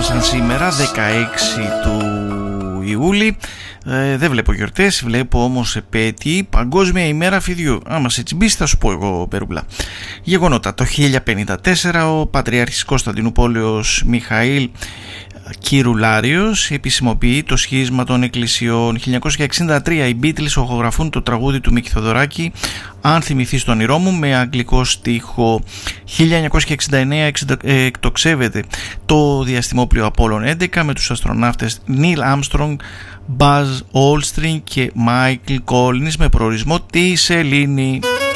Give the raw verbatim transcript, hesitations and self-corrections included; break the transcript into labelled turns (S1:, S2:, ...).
S1: σαν σήμερα δεκαέξι του Ιούλη. ε, Δεν βλέπω γιορτές, βλέπω όμως επέτειοι. Παγκόσμια ημέρα φιδιού. Άμα σε τσιμπήσει θα σου πω εγώ περούμπλα. Γεγονότα. Το χίλια πενήντα τέσσερα ο Πατριάρχης Κωνσταντινούπολεως Μιχαήλ Κυρουλάριος επισημοποιεί το σχίσμα των εκκλησιών. χίλια εννιακόσια εξήντα τρία οι Beatles οχογραφούν το τραγούδι του Μίκη Θοδωράκη «Αν θυμηθείς τον όνειρό μου» με αγγλικό στίχο. χίλια εννιακόσια εξήντα εννέα εκτοξεύεται το διαστημόπλοιο Απόλλων έντεκα με τους αστροναύτες Neil Armstrong, Buzz Aldrin και Michael Collins με προορισμό τη Σελήνη.